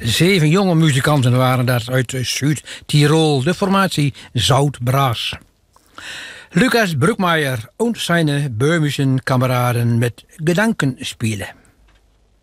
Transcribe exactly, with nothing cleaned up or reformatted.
Zeven jonge muzikanten waren dat uit Zuid-Tirol, de formatie Zoutbraas. Lucas Broekmeijer en zijn Böhmischen kameraden met Gedanken spelen.